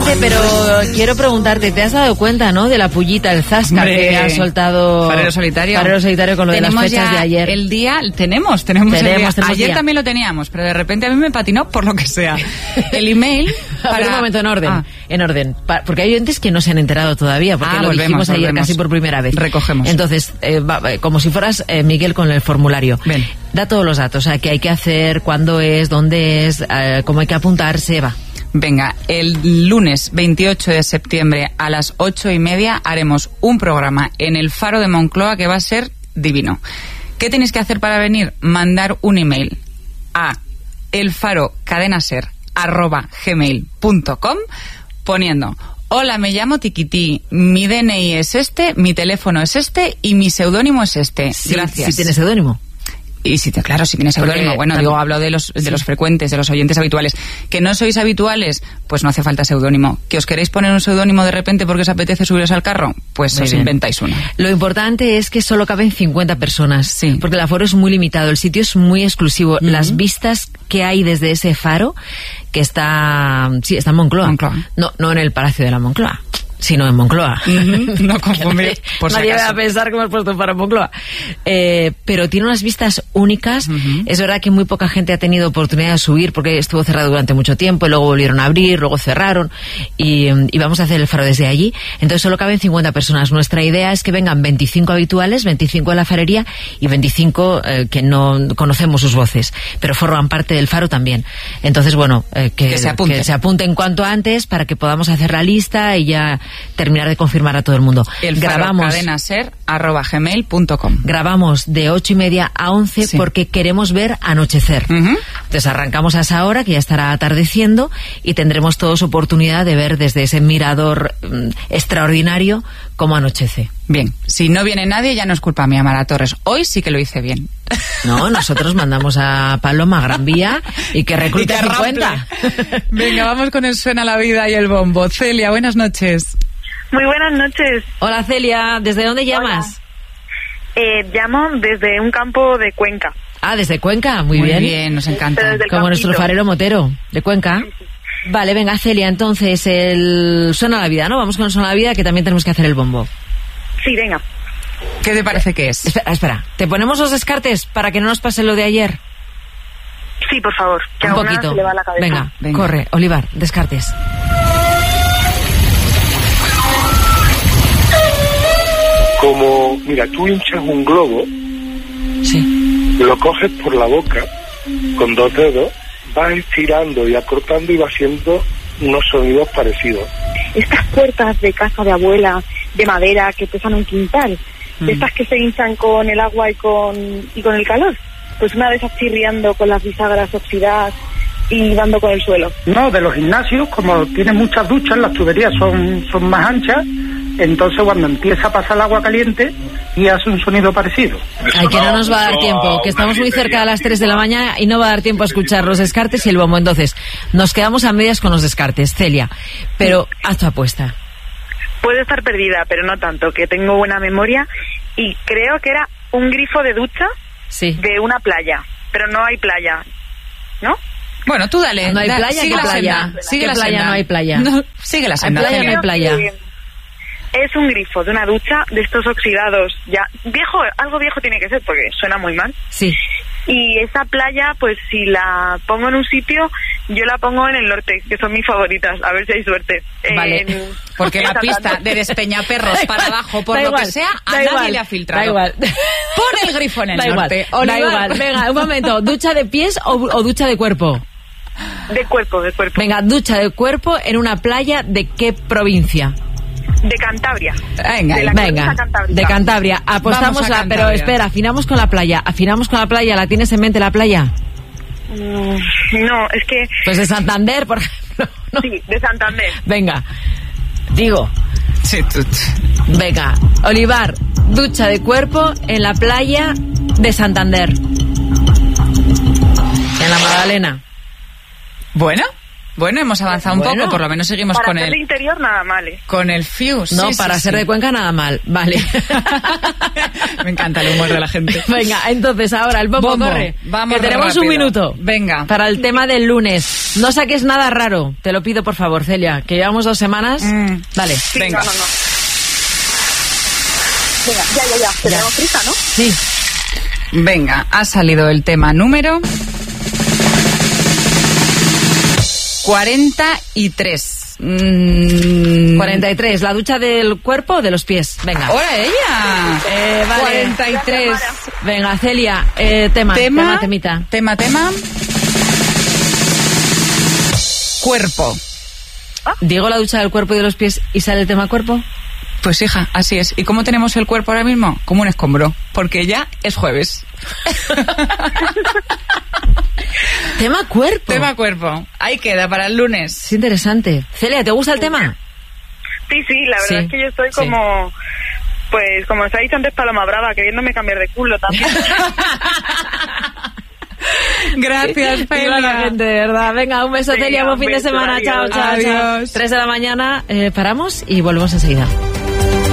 pero quiero preguntarte, ¿te has dado cuenta, no, de la pullita, el zasca que ha soltado Farero Solitario? Farero Solitario con lo de las fechas de ayer. El día, tenemos el día. Ayer día. También lo teníamos, pero de repente a mí me patinó por lo que sea. El email para... A ver, un momento, en orden. Porque hay oyentes que no se han enterado todavía, porque lo dijimos ayer casi por primera vez. Recogemos. Entonces, como si fueras Miguel con el formulario. Ven. Da todos los datos, o sea, qué hay que hacer, cuándo es, dónde es, cómo hay que apuntarse, va. Venga, el lunes 28 de septiembre a las 8:30 haremos un programa en el Faro de Moncloa que va a ser divino. ¿Qué tenéis que hacer para venir? Mandar un email a elfarocadenaser@gmail.com poniendo: hola, me llamo Tiquití, mi DNI es este, mi teléfono es este y mi seudónimo es este. Sí, gracias. Si tienes seudónimo. Y sí, claro, si tienes seudónimo. Bueno, hablo de los frecuentes, de los oyentes habituales. ¿Que no sois habituales? Pues no hace falta seudónimo. ¿Que os queréis poner un seudónimo de repente porque os apetece subiros al carro? Pues os inventáis uno. Lo importante es que solo caben 50 personas. Sí. Porque el aforo es muy limitado, el sitio es muy exclusivo. Las vistas que hay desde ese faro, que está en Moncloa. No en el Palacio de la Moncloa, sino en Moncloa. No confundir. Nadie va a pensar que hemos puesto para Moncloa. Pero tiene unas vistas únicas. Es verdad que muy poca gente ha tenido oportunidad de subir porque estuvo cerrado durante mucho tiempo y luego volvieron a abrir, luego cerraron y vamos a hacer el faro desde allí. Entonces solo caben 50 personas. Nuestra idea es que vengan 25 habituales, 25 de la farería y 25 que no conocemos sus voces, pero forman parte del faro también. Entonces, bueno, que se apunten cuanto antes para que podamos hacer la lista y ya terminar de confirmar a todo el mundo. elfarocadenaser@gmail.com. Grabamos de 8:30 a 11 porque queremos ver anochecer. Entonces arrancamos a esa hora, que ya estará atardeciendo, y tendremos todos oportunidad de ver desde ese mirador extraordinario cómo anochece. Bien, si no viene nadie ya no es culpa mía, Mara Torres. Hoy sí que lo hice bien. No, nosotros mandamos a Paloma a Gran Vía y que reclute 50. Venga, vamos con el Suena la Vida y el bombo. Celia, buenas noches. Muy buenas noches. Hola, Celia, ¿desde dónde llamas? Llamo desde un campo de Cuenca. Ah, desde Cuenca, muy bien. Muy bien, nos encanta. Como campito. Nuestro farero motero de Cuenca. Sí. Vale, venga, Celia, entonces el Suena la Vida, ¿no? Vamos con el Suena la Vida, que también tenemos que hacer el bombo. Sí, venga. ¿Qué te parece que es? Espera, ¿te ponemos los descartes para que no nos pase lo de ayer? Sí, por favor. Que un poquito. Se le va la cabeza. Venga, corre, Olivar, descartes. Como, mira, tú hinchas un globo, lo coges por la boca con 2 dedos, vas estirando y acortando y va haciendo unos sonidos parecidos. Estas puertas de casa de abuela, de madera, que pesan un quintal, de estas que se hinchan con el agua y con el calor, pues una vez chirriando con las bisagras oxidadas y dando con el suelo. No, de los gimnasios, como tienen muchas duchas, las tuberías son más anchas, entonces cuando empieza a pasar el agua caliente y hace un sonido parecido. Ay, que no nos va a dar tiempo, que estamos muy cerca de las 3 de la mañana y no va a dar tiempo a escuchar los descartes y el bombo. Entonces, nos quedamos a medias con los descartes, Celia, pero haz tu apuesta. Puedo estar perdida, pero no tanto, que tengo buena memoria y creo que era un grifo de ducha de una playa, pero no hay playa, ¿no? Bueno, tú dale. No hay playa, sigue ¿qué playa? Sigue la playa, senda. No hay playa. No, sigue la senda. ¿Hay playa, no hay playa? Es un grifo de una ducha de estos oxidados, ya viejo, algo viejo tiene que ser porque suena muy mal. Sí. Y esa playa, pues si la pongo en un sitio, yo la pongo en el norte, que son mis favoritas, a ver si hay suerte. Vale, porque la pista de Despeñaperros para abajo, por lo que sea, a nadie le ha filtrado. Da igual. Pon el grifo en el norte. Da igual. Venga, un momento, ¿ducha de pies o ducha de cuerpo? De cuerpo. Venga, ducha de cuerpo en una playa ¿de qué provincia? De Cantabria. Venga, de Cantabria. Apostamos pero espera, afinamos con la playa. ¿La tienes en mente la playa? No, es que... Pues de Santander, por ejemplo. ¿No? Sí, de Santander. Venga, digo. Sí, Venga, Olivar, ducha de cuerpo en la playa de Santander. En la Magdalena. Bueno, Bueno, hemos avanzado un poco, por lo menos seguimos para con hacer el... de interior nada mal, ¿eh? Con el fuse. No, para ser de Cuenca nada mal. Vale. Me encanta el humor de la gente. Venga, entonces ahora el bombo corre. Vamos, que tenemos rápido. un minuto. Venga. Para el tema del lunes. No saques nada raro. Te lo pido, por favor, Celia. Que llevamos 2 semanas. Vale. Sí, Venga. no. Venga, ya. Tenemos prisa, ¿no? Sí. Venga, ha salido el tema número 43. 43. ¿La ducha del cuerpo o de los pies? Venga. ¡Ahora ella! Vale. 43. Venga, Celia. Temita. Tema. Cuerpo. ¿Digo la ducha del cuerpo y de los pies y sale el tema cuerpo? Pues hija, así es. ¿Y cómo tenemos el cuerpo ahora mismo? Como un escombro, porque ya es jueves. Tema cuerpo. Tema cuerpo. Ahí queda para el lunes. Es interesante. Celia, ¿te gusta el tema? Sí, la verdad es que yo estoy como... Pues como os ha dicho antes Paloma Brava, queriéndome cambiar de culo también. Gracias, Viva la gente, de verdad. Venga, un beso, Venga, Celia, buen fin de beso, semana. adiós. Chao. Adiós. 3 de la mañana, paramos y volvemos enseguida.